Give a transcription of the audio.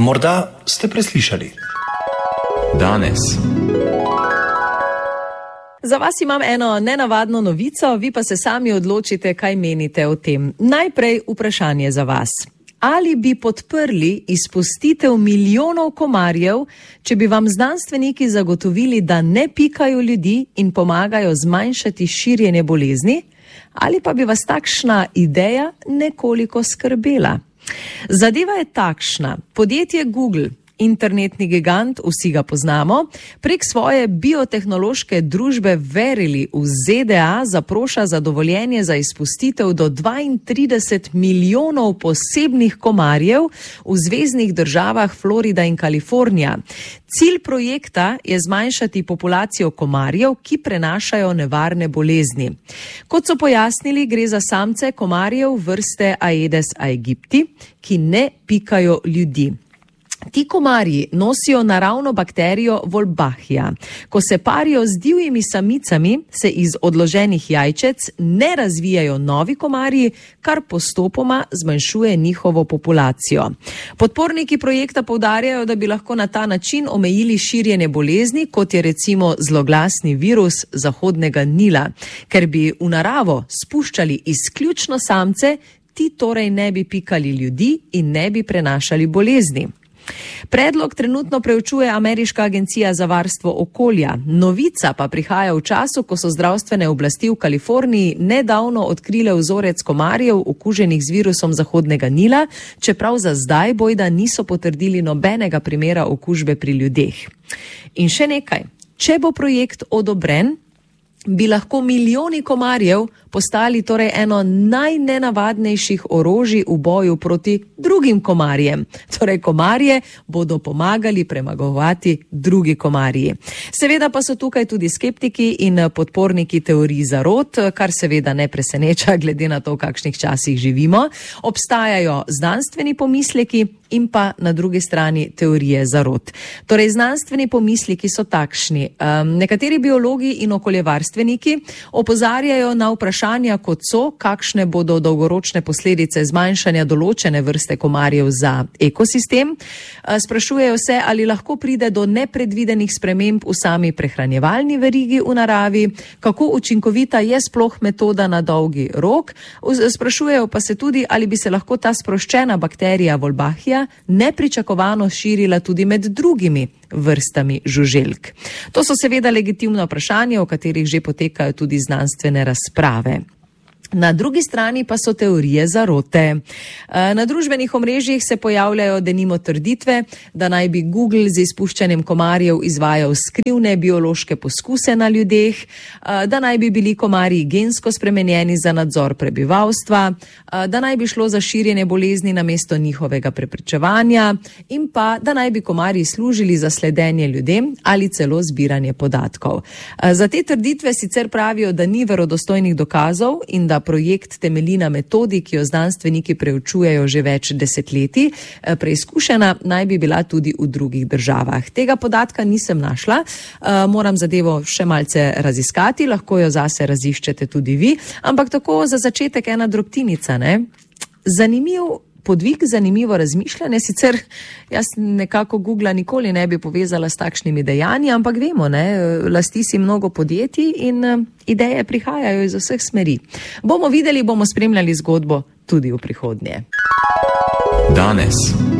Morda ste preslišali. Danes. Za vas imam eno nenavadno novico, vi pa se sami odločite, kaj menite o tem. Najprej vprašanje za vas. Ali bi podprli izpustitev milijonov komarjev, če bi vam znanstveniki zagotovili, da ne pikajo ljudi in pomagajo zmanjšati širjenje bolezni? Ali pa bi vas takšna ideja nekoliko skrbela? Zadeva je takšna. Podjetje Google, internetni gigant, vsi ga poznamo, prek svoje biotehnološke družbe Verily v ZDA zaproša za dovoljenje za izpustitev do 32 milijonov posebnih komarjev v zveznih državah Florida in Kalifornija. Cilj projekta je zmanjšati populacijo komarjev, ki prenašajo nevarne bolezni. Kot so pojasnili, gre za samce komarjev vrste Aedes aegypti, ki ne pikajo ljudi. Ti komarji nosijo naravno bakterijo Wolbachia. Ko se parijo z divjimi samicami, se iz odloženih jajčec ne razvijajo novi komarji, kar postopoma zmanjšuje njihovo populacijo. Podporniki projekta poudarjajo, da bi lahko na ta način omejili širjenje bolezni, kot je recimo zloglasni virus Zahodnega Nila. Ker bi v naravo spuščali izključno samce, ti torej ne bi pikali ljudi in ne bi prenašali bolezni. Predlog trenutno preučuje Ameriška agencija za varstvo okolja. Novica pa prihaja v času, ko so zdravstvene oblasti v Kaliforniji nedavno odkrile vzorec komarjev okuženih z virusom Zahodnega Nila, čeprav za zdaj bojda niso potrdili nobenega primera okužbe pri ljudeh. In še nekaj, če bo projekt odobren, bi lahko milijoni komarjev postali torej eno najnenavadnejših orožij v boju proti drugim komarjem. Torej komarje bodo pomagali premagovati drugi komarji. Seveda pa so tukaj tudi skeptiki in podporniki teorij zarot, kar seveda ne preseneča glede na to, v kakšnih časih živimo. Obstajajo znanstveni pomisleki in pa na drugi strani teorije zarot. Torej znanstveni pomisleki so takšni. Nekateri biologi in okoljevarstveniki opozarjajo na vprašanja, kot so, kakšne bodo dolgoročne posledice zmanjšanja določene vrste komarjev za ekosistem. Sprašujejo se, ali lahko pride do nepredvidenih sprememb v sami prehranjevalni verigi v naravi, kako učinkovita je sploh metoda na dolgi rok. Sprašujejo pa se tudi, ali bi se lahko ta sproščena bakterija Wolbachia nepričakovano širila tudi med drugimi vrstami žuželk. To so seveda legitimna vprašanja, o katerih že potekajo tudi znanstvene razprave. Na drugi strani pa so teorije zarote. Na družbenih omrežjih se pojavljajo denimo trditve, da naj bi Google z izpuščanjem komarjev izvajal skrivne biološke poskuse na ljudeh, da naj bi bili komarji gensko spremenjeni za nadzor prebivalstva, da naj bi šlo za širjenje bolezni namesto njihovega preprečevanja in pa, da naj bi komarji služili za sledenje ljudem ali celo zbiranje podatkov. Za te trditve sicer pravijo, da ni verodostojnih dokazov in da projekt temelji na metodi, ki jo znanstveniki preučujejo že več desetletij. Preizkušena naj bi bila tudi v drugih državah. Tega podatka nisem našla, moram zadevo še malce raziskati, lahko jo zase raziščete tudi vi, ampak tako za začetek ena drobtinica, ne? Zanimiv podvig, zanimivo razmišljanje, sicer jaz nekako Googla nikoli ne bi povezala s takšnimi dejanji, ampak vemo, ne, lasti si mnogo podjetij in ideje prihajajo iz vseh smeri. Bomo videli, bomo spremljali zgodbo tudi v prihodnje. Danes.